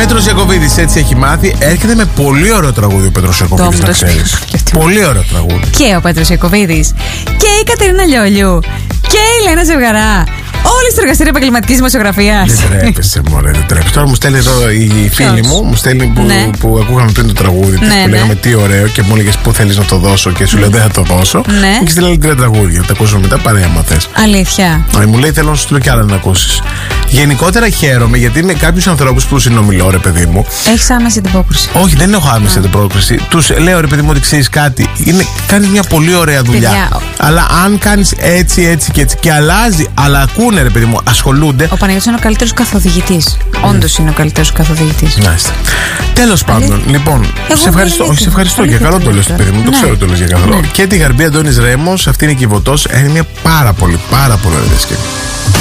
Πέτρος Ιακωβίδης έτσι έχει μάθει. Έρχεται με πολύ ωραίο τραγούδι ο Πέτρος Ιακωβίδης, να ξέρεις. Πολύ ωραίο τραγούδι. Και ο Πέτρος Ιακωβίδης και η Κατερίνα Λιόλιου και η Λένα Ζευγαρά. Όλοι στο εργαστήριο επαγγελματικής δημοσιογραφίας. Δεν τρέπεσαι, μωρέ, δεν τρέπεσαι. Τώρα μου στέλνει εδώ η φίλη μου που ακούγαμε πριν το τραγούδι της, που λέγαμε τι ωραίο και μου έλεγες πού θέλεις να το δώσω και σου λέω δεν θα το δώσω. Και στείλει 3 τραγούδια. Θα τα ακούσουμε μετά παρέα, άμα θες. Αλήθεια. Μου λέει θέλω να σου στείλω κι άλλα να ακούσεις. Γενικότερα χαίρομαι γιατί με κάποιους ανθρώπους που συνομιλώ, ρε παιδί μου. Έχεις άμεση αντιπόκριση? Όχι, δεν έχω άμεση αντιπόκριση. Τους λέω, ρε παιδί μου, ότι ξέρεις κάτι. Κάνεις μια πολύ ωραία δουλειά. Αλλά αν κάνεις έτσι και έτσι και αλλάζει, αλλά ακούνε, ρε παιδί μου, ασχολούνται. Ο Παναγιώτης είναι ο καλύτερος καθοδηγητής. Όντως είναι ο καλύτερος καθοδηγητής. Μάλιστα. Τέλος πάντων, λοιπόν, σε ευχαριστώ. Όχι, σε ευχαριστώ για καλό το λες, παιδί μου. Το ξέρω το λες για καλό. Και τη Γαρμπή Αντώνης Ρέμος, αυτή είναι η Κιβωτός. Είναι μια πάρα πολύ ωραία σκηνή.